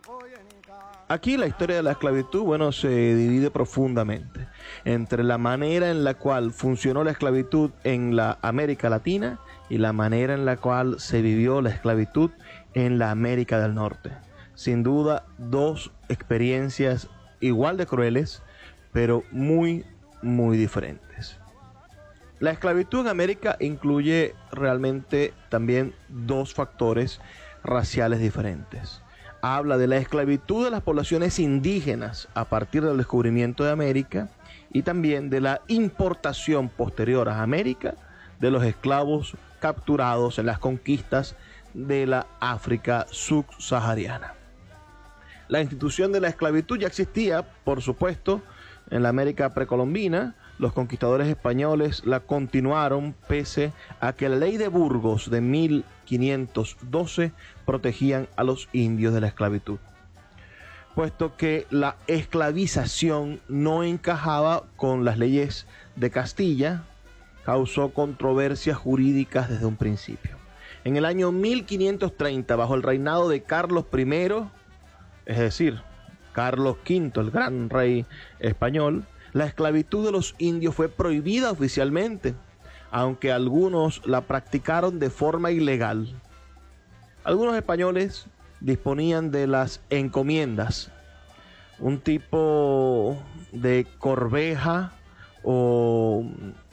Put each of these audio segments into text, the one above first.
Aquí la historia de la esclavitud, bueno, se divide profundamente entre la manera en la cual funcionó la esclavitud en la América Latina y la manera en la cual se vivió la esclavitud en la América del Norte. Sin duda, dos experiencias igual de crueles, pero muy, muy diferentes. La esclavitud en América incluye realmente también dos factores raciales diferentes. Habla de la esclavitud de las poblaciones indígenas a partir del descubrimiento de América y también de la importación posterior a América de los esclavos capturados en las conquistas de la África subsahariana. La institución de la esclavitud ya existía, por supuesto, en la América precolombina. Los conquistadores españoles la continuaron pese a que la ley de Burgos de 1512 protegían a los indios de la esclavitud, puesto que la esclavización no encajaba con las leyes de Castilla, causó controversias jurídicas desde un principio. En el año 1530, bajo el reinado de Carlos I, es decir, Carlos V, el gran rey español, la esclavitud de los indios fue prohibida oficialmente, aunque algunos la practicaron de forma ilegal. Algunos españoles disponían de las encomiendas, un tipo de corbeja o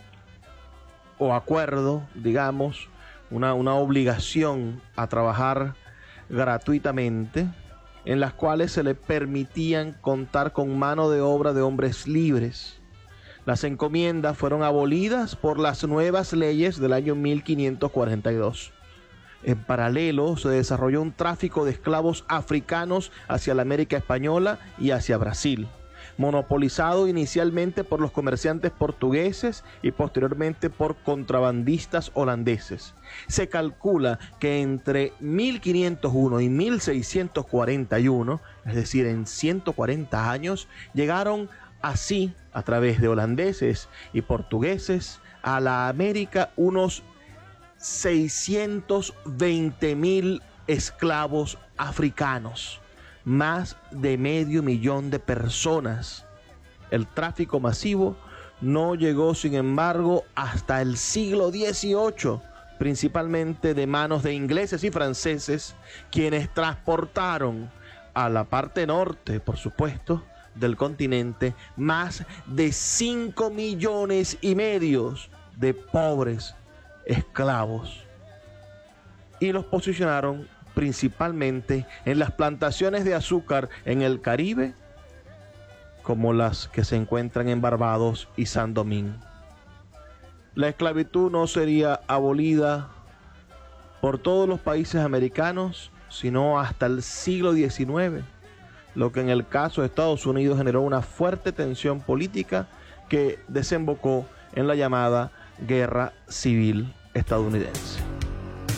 acuerdo, digamos, una obligación a trabajar gratuitamente, en las cuales se le permitían contar con mano de obra de hombres libres. Las encomiendas fueron abolidas por las nuevas leyes del año 1542. En paralelo, se desarrolló un tráfico de esclavos africanos hacia la América española y hacia Brasil, monopolizado inicialmente por los comerciantes portugueses y posteriormente por contrabandistas holandeses. Se calcula que entre 1501 y 1641, es decir, en 140 años, llegaron así, a través de holandeses y portugueses, a la América unos 620,000 esclavos africanos. Más de 500,000 de personas. El tráfico masivo no llegó, sin embargo, hasta el siglo XVIII, principalmente de manos de ingleses y franceses, quienes transportaron a la parte norte, por supuesto, del continente, más de 5,5 millones de pobres esclavos, y los posicionaron principalmente en las plantaciones de azúcar en el Caribe, como las que se encuentran en Barbados y San Domingo. La esclavitud no sería abolida por todos los países americanos, sino hasta el siglo XIX, lo que en el caso de Estados Unidos generó una fuerte tensión política que desembocó en la llamada Guerra Civil Estadounidense.